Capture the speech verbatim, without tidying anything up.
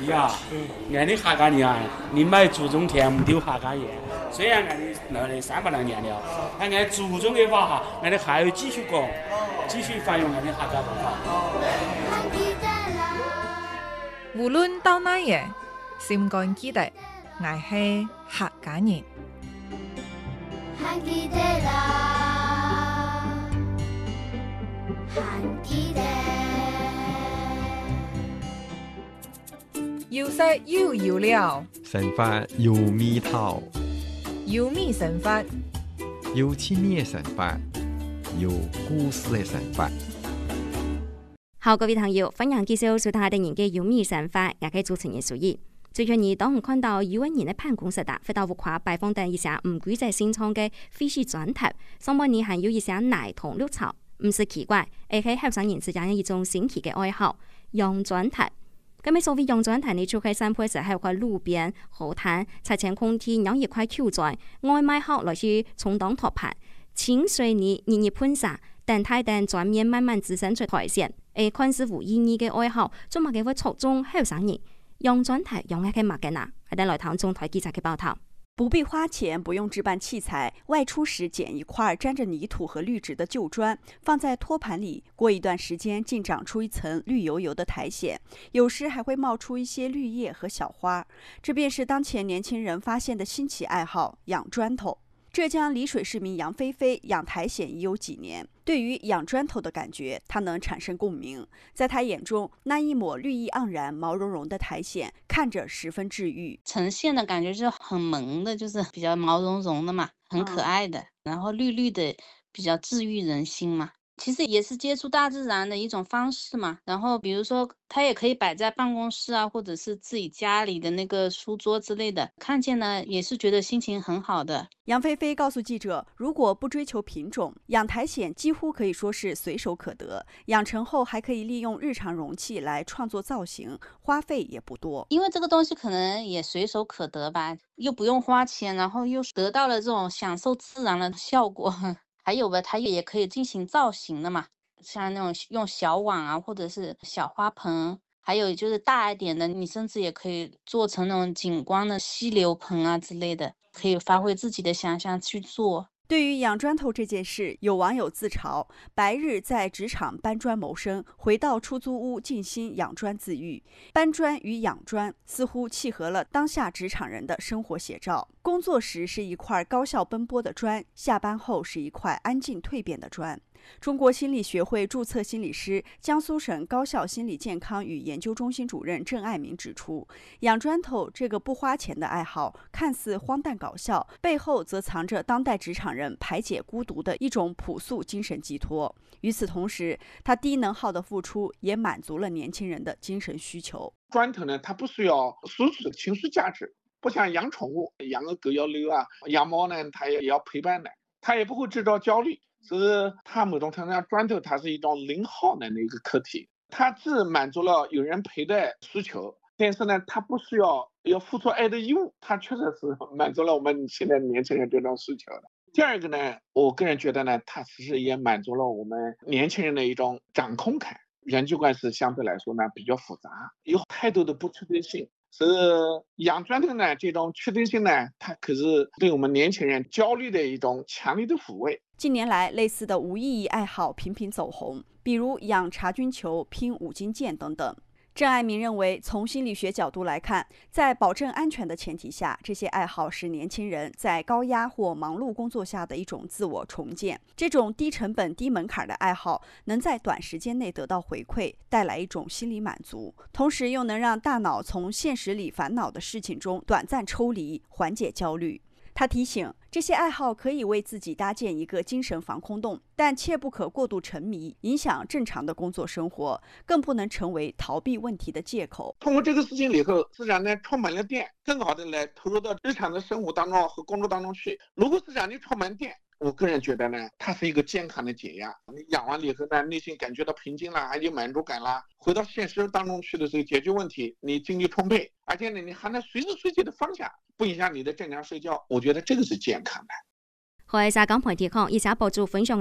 弟啊，俺的哈嘎年啊，你买注重田木丢哈嘎业。虽然俺的那里三百来年了，但俺注重的话哈，俺的还要继续搞，继续发扬俺的哈嘎文化。 無論到哪嘢，心肝記得，我係客家人。有色又有料， 生活有味道， 有味生活， 有趣味的生活，有故事的生活。 好，各位朋友，歡迎繼續收睇下哋嘅有味生活，也係主持人蘇怡。最近你當我看到有位人嘅辦公室啊，非常浮誇，擺放緊一些唔規則新創嘅廢棄磚頭，上面呢還有一些奶同綠草，唔是奇怪，而係後生人之間一種新奇嘅愛好，用磚頭。咁咩所謂用磚頭呢？就係散步時喺塊路邊、河灘、拆遷空地，用一塊舊磚，外賣後來去充當托盤，清水泥日日噴灑，等待等磚面慢慢滋生出苔蘚。誒，看似無意義嘅愛好，做乜嘅會促中後生人用磚頭用嘅乜嘅呐？係等來睇中台記者嘅報道。 不必花錢，不用置辦器材，外出時撿一塊沾着泥土和綠植的舊磚，放在托盤裡，過一段時間竟長出一層綠油油的苔蘚，有時還會冒出一些綠葉和小花。這便是當前年輕人發現的新奇愛好——養磚頭。浙江麗水市民楊菲菲養苔蘚已有幾年，對於養磚頭的感覺，她能產生共鳴。在她眼中，那一抹綠意盎然、毛茸茸的苔蘚看着十分治癒， 呈現的感覺就很萌的，就是比較毛茸茸的嘛，很可愛的，然後綠綠的，比較治癒人心嘛。其實也是接觸大自然的一種方式嘛，然後比如說它也可以擺在辦公室啊，或者是自己家裡的那個書桌之類的，看見呢也是覺得心情很好的。 楊菲菲告訴記者，如果不追求品種，養苔蘚幾乎可以說是隨手可得，養成後還可以利用日常容器來創作造型，花費也不多。 因為這個東西可能也隨手可得吧，又不用花錢，然後又得到了這種享受自然的效果。還有吧，它也可以進行造型的嘛，像那種用小碗啊，或者是小花盆，還有就是大一點的，你甚至也可以做成那種景觀的溪流盆啊之類的，可以發揮自己的想象去做。 對於養磚頭這件事，有網友自嘲：白日在職場搬磚謀生，回到出租屋靜心養磚自癒。搬磚與養磚似乎契合了當下職場人的生活寫照。工作時是一塊高效奔波的磚，下班後是一塊安靜蛻變的磚。中國心理學會註冊心理師、江蘇省高校心理健康與研究中心主任鄭愛民指出，養磚頭這個不花錢的愛好看似荒誕搞笑，背後則藏着當代職場人排解孤獨的一種樸素精神寄託。與此同時，他低能耗的付出也滿足了年輕人的精神需求。 磚頭呢，它不需要輸出的情緒價值，不像養寵物，養個狗要遛啊，養貓呢，它也要陪伴的，它也不會製造焦慮。所以它某種程度上，磚頭它是一種零耗能的一個課題，它既滿足了有人陪的需求，但是呢，它不需要要付出愛的義務，它確實是滿足了我們現在年輕人這種需求的。第二個呢，我個人覺得呢，它其實也滿足了我們年輕人的一種掌控感。人際關係相對來說呢比較複雜，有太多的不確定性。所以養磚頭呢，這種確定性呢，它可是對我們年輕人焦慮的一種強烈的撫慰。 近年來，類似的無意義愛好頻頻走紅，比如養茶菌球、拼五金件等等。鄭愛民認為，從心理學角度來看，在保證安全的前提下，這些愛好是年輕人在高壓或忙碌工作下的一種自我重建。這種低成本、低門檻的愛好，能在短時間內得到回饋，帶來一種心理滿足，同時又能讓大腦從現實裡煩惱的事情中短暫抽離，緩解焦慮。他提醒，這些愛好可以為自己搭建一個精神防空洞，但切不可過度沉迷，影響正常的工作生活，更不能成為逃避問題的借口。 通過這個事情以後，自然呢充滿了電，更好的來投入到日常的生活當中和工作當中去。如果是讓你充滿電，我個人覺得呢，它是一個健康的解壓。你養完了以後呢，內心感覺到平靜啦，還有滿足感啦，回到現實當中去的時候解決問題，你精力充沛，而且呢，你還能隨時隨地的放下，不影響你的正常睡覺。我覺得這個是健康的。 喺沙港媒體講，以下博主分享